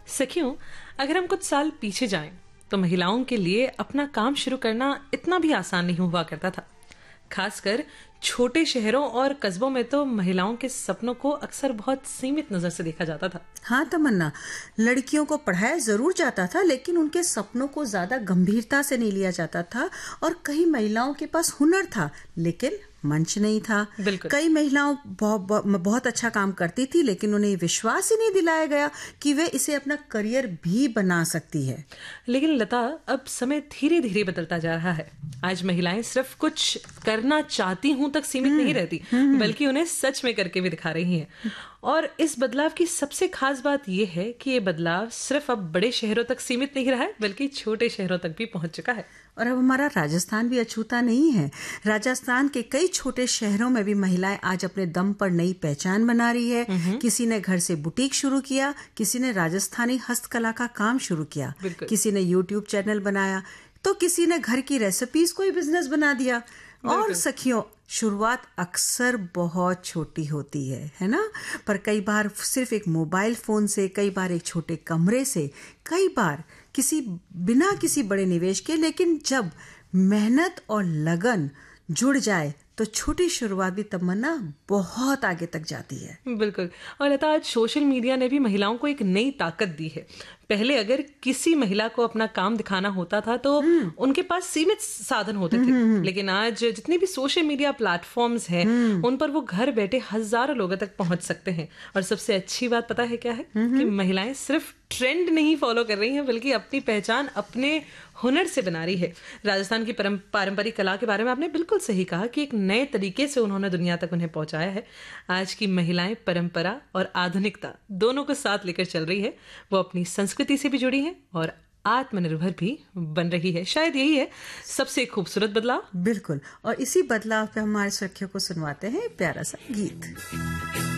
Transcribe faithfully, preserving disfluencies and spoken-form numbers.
सखियों, अगर हम कुछ साल पीछे जाएं तो महिलाओं के लिए अपना काम शुरू करना इतना भी आसान नहीं हुआ करता था। खासकर छोटे शहरों और कस्बों में तो महिलाओं के सपनों को अक्सर बहुत सीमित नजर से देखा जाता था। हाँ तमन्ना, लड़कियों को पढ़ाया जरूर जाता था, लेकिन उनके सपनों को ज्यादा गंभीरता से नहीं लिया जाता था। और कई महिलाओं के पास हुनर था, लेकिन मंच नहीं था। कई महिलाओं बहुत, बहुत अच्छा काम करती थी, लेकिन उन्हें विश्वास ही नहीं दिलाया गया कि वे इसे अपना करियर भी बना सकती है। लेकिन लता, अब समय धीरे धीरे बदलता जा रहा है। आज महिलाएं सिर्फ कुछ करना चाहती हूं तक सीमित नहीं रहती, बल्कि उन्हें सच में करके भी दिखा रही हैं। और इस बदलाव की सबसे खास बात यह है कि ये बदलाव सिर्फ अब बड़े शहरों तक सीमित नहीं रहा है, बल्कि छोटे शहरों तक भी पहुंच चुका है। और अब हमारा राजस्थान भी अछूता नहीं है। राजस्थान के कई छोटे शहरों में भी महिलाएं आज अपने दम पर नई पहचान बना रही है। किसी ने घर से बुटीक शुरू किया, किसी ने राजस्थानी हस्तकला का काम शुरू किया, किसी ने यूट्यूब चैनल बनाया, तो किसी ने घर की रेसिपीज को ही बिजनेस बना दिया। और सखियों, शुरुआत अक्सर बहुत छोटी होती है, है ना? पर कई बार सिर्फ एक मोबाइल फोन से, कई बार एक छोटे कमरे से, कई बार किसी बिना किसी बड़े निवेश के। लेकिन जब मेहनत और लगन जुड़ जाए तो छोटी शुरुआत भी तमन्ना बहुत आगे तक जाती है। बिल्कुल। और लता, आज सोशल मीडिया ने भी महिलाओं को एक नई ताकत दी है। पहले अगर किसी महिला को अपना काम दिखाना होता था तो उनके पास सीमित साधन होते थे, लेकिन आज जितने भी सोशल मीडिया प्लेटफॉर्म्स हैं उन पर वो घर बैठे हजारों लोगों तक पहुंच सकते हैं। और सबसे अच्छी बात पता है क्या है? कि महिलाएं सिर्फ ट्रेंड नहीं फॉलो कर रही हैं, बल्कि अपनी पहचान अपने हुनर से बना रही है। राजस्थान की पारंपरिक कला के बारे में आपने बिल्कुल सही कहा कि एक नए तरीके से उन्होंने दुनिया तक उन्हें पहुंचाया है। आज की महिलाएं परंपरा और आधुनिकता दोनों को साथ लेकर चल रही है। वो अपनी संस्कृति से भी जुड़ी है और आत्मनिर्भर भी बन रही है। शायद यही है सबसे खूबसूरत बदलाव। बिल्कुल। और इसी बदलाव पे हमारे सखियों को सुनवाते हैं प्यारा सा गीत।